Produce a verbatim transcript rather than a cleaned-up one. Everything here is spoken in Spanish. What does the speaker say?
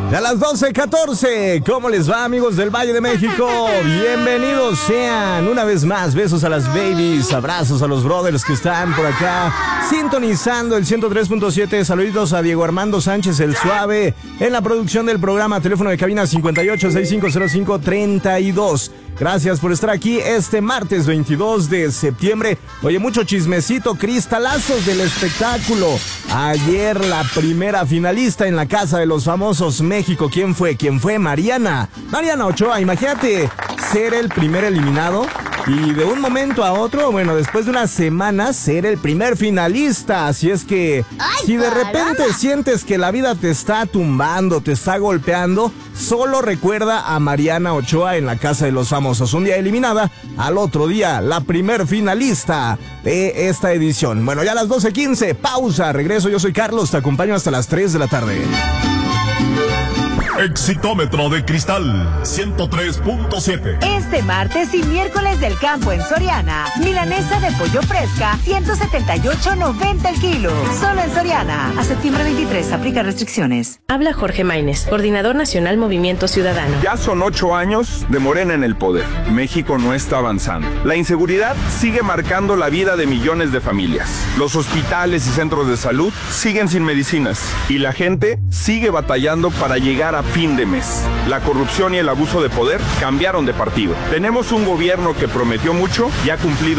A las doce catorce, ¿cómo les va, amigos del Valle de México? Bienvenidos sean una vez más. Besos a las babies, abrazos a los brothers que están por acá sintonizando el ciento tres punto siete. Saluditos a Diego Armando Sánchez, el suave, en la producción del programa. Teléfono de cabina cincuenta y ocho, sesenta y cinco cero cinco, treinta y dos. Gracias por estar aquí este martes veintidós de septiembre. Oye, mucho chismecito, cristalazos del espectáculo. Ayer la primera finalista en la Casa de los Famosos México. ¿Quién fue? ¿Quién fue? Mariana. Mariana Ochoa. Imagínate ser el primer eliminado y de un momento a otro, bueno, después de unas semanas, ser el primer finalista. Así es que Ay, si de caramba. repente sientes que la vida te está tumbando, te está golpeando, solo recuerda a Mariana Ochoa en la Casa de los Famosos. Un día eliminada, al otro día la primer finalista de esta edición. Bueno, ya a las doce quince, pausa, regreso. Yo soy Carlos, te acompaño hasta las tres de la tarde. Exitómetro de cristal ciento tres punto siete. Este martes y miércoles del campo en Soriana. Milanesa de pollo fresca, ciento setenta y ocho noventa el kilo. Solo en Soriana. A septiembre veintitrés, aplica restricciones. Habla Jorge Maínez, Coordinador Nacional Movimiento Ciudadano. Ya son ocho años de Morena en el poder. México no está avanzando. La inseguridad sigue marcando la vida de millones de familias. Los hospitales y centros de salud siguen sin medicinas. Y la gente sigue batallando para llegar a fin de mes. La corrupción y el abuso de poder cambiaron de partido. Tenemos un gobierno que prometió mucho y ha cumplido